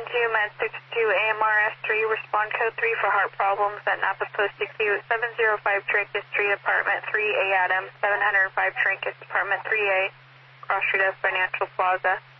Med 62 AMRS3, respond code 3 for heart problems at Napa Post Acute, 705 Trancas Street, Apartment 3A, Adams, 705 Trancas, Apartment 3A, Cross Street of Financial Plaza.